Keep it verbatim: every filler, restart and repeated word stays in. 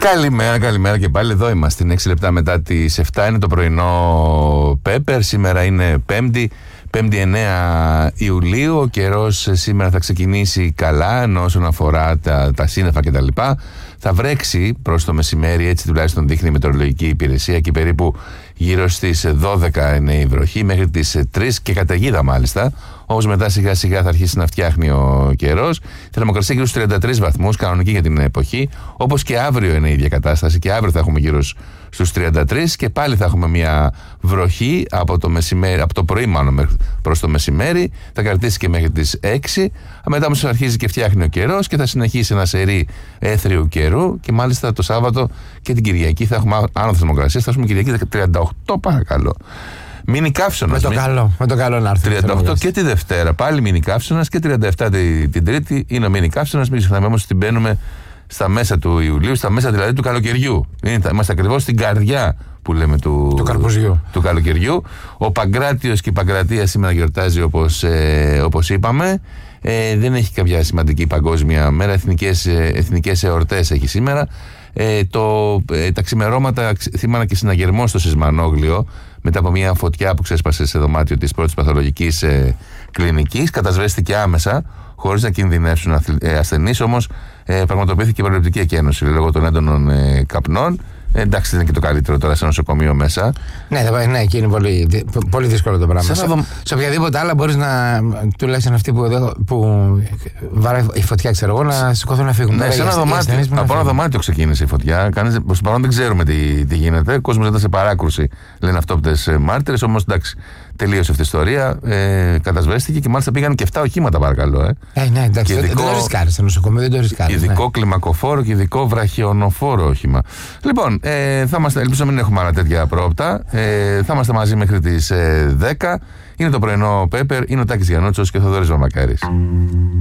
Καλημέρα, καλημέρα και πάλι εδώ είμαστε. Είναι έξι λεπτά μετά τις επτά, είναι το πρωινό Πέπερ. Σήμερα είναι Πέμπτη, Πέμπτη εννέα Ιουλίου. Ο καιρός σήμερα θα ξεκινήσει καλά, ενώ όσον αφορά τα, τα σύννεφα κτλ. Θα βρέξει προς το μεσημέρι, έτσι τουλάχιστον δείχνει η μετεωρολογική υπηρεσία, και περίπου γύρω στις δώδεκα είναι η βροχή, μέχρι τις τρεις και καταιγίδα μάλιστα. Όμως μετά σιγά σιγά θα αρχίσει να φτιάχνει ο καιρός. Η θερμοκρασία γύρω στους τριάντα τρεις βαθμούς, κανονική για την εποχή. Όπως και αύριο είναι η ίδια κατάσταση, και αύριο θα έχουμε γύρω στους τριάντα τρεις και πάλι θα έχουμε μια βροχή από το, μεσημέρι, από το πρωί μάλλον προς το μεσημέρι. Θα κρατήσει και μέχρι τις έξι. Μετά όμως αρχίζει και φτιάχνει ο καιρός και θα συνεχίσει ένα σερί έθριου καιρού, και μάλιστα το Σάββατο και την Κυριακή θα έχουμε άνω θερμοκρασίας. Θα έχουμε Κυριακή τριάντα οκτώ, παρακαλώ. Μείνει καύσωνας. Με το καλό, με το καλό να έρθει. τριάντα οκτώ και τη Δευτέρα, πάλι μείνει καύσωνας, και τριάντα επτά την, την Τρίτη είναι ο μείνει καύσωνας. Μην ξεχνάμε όμως ότι μπαίνουμε στα μέσα του Ιουλίου, στα μέσα δηλαδή του καλοκαιριού. Είναι, είμαστε ακριβώς στην καρδιά που λέμε του, του, καρποζιού. του καλοκαιριού. Ο Παγκράτιος και η Παγκρατία σήμερα γιορτάζει, όπως, ε, όπως είπαμε. Ε, δεν έχει κάποια σημαντική παγκόσμια μέρα. Εθνικές, εθνικές εορτές έχει σήμερα. Ε, το, ε, τα ξημερώματα θύμανα και συναγερμό στο Σισμανόγλιο, μετά από μια φωτιά που ξέσπασε σε δωμάτιο της πρώτης παθολογικής ε, κλινικής. Κατασβέστηκε άμεσα, χωρίς να κινδυνεύσουν ε, ασθενείς, όμως ε, πραγματοποιήθηκε η προληπτική εκένωση λόγω των έντονων ε, καπνών. Ε, εντάξει, δεν είναι και το καλύτερο τώρα σε νοσοκομείο μέσα. Ναι, ναι, και είναι πολύ, πολύ δύσκολο το πράγμα. Σε, δω... σε οποιαδήποτε άλλα μπορείς να, τουλάχιστον αυτοί που, που βάρε η φωτιά, ξέρω εγώ, να σηκωθούν να φύγουν. Ναι, σε ένα δωμάτιο, από ένα δωμάτιο ξεκίνησε η φωτιά. Κανείς, προς το παρόν δεν ξέρουμε τι, τι γίνεται. Ο κόσμος ήταν σε παράκρουση, λένε αυτόπτες μάρτυρες. Όμως εντάξει, τελείωσε αυτή η ιστορία. Ε, κατασβέστηκε και μάλιστα πήγαν και επτά οχήματα, παρακαλώ. Ε, ε ναι, εντάξει, ειδικό, δεν το ρισκάρεις στο νοσοκομείο, δεν το ρισκάρεις. Ειδικό ναι. κλιμακοφόρο και ειδικό βραχιονοφόρο όχημα. Λοιπόν, ε, θα είμαστε, ελπίζω να μην έχουμε άλλα τέτοια πρόοπτα. Ε, θα είμαστε μαζί μέχρι τις ε, δέκα. Είναι το πρωινό Πέπερ, είναι ο Τάκης Γιαννούτσος και ο Θοδωρής Μαμακάρης.